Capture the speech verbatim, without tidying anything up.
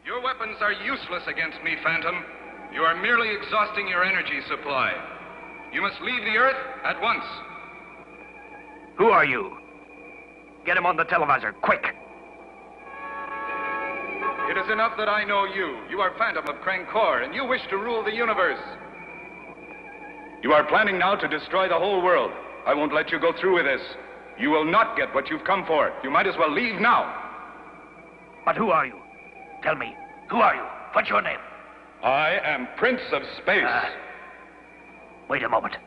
Your weapons are useless against me, Phantom. You are merely exhausting your energy supply. You must leave the Earth at once. Who are you? Get him on the televisor, quick. It is enough that I know you. You are Phantom of Krankor, and you wish to rule the universe. You are planning now to destroy the whole world. I won't let you go through with this. You will not get what you've come for. You might as well leave now. But who are you? Tell me, who are you? What's your name? I am Prince of Space. Uh, wait a moment.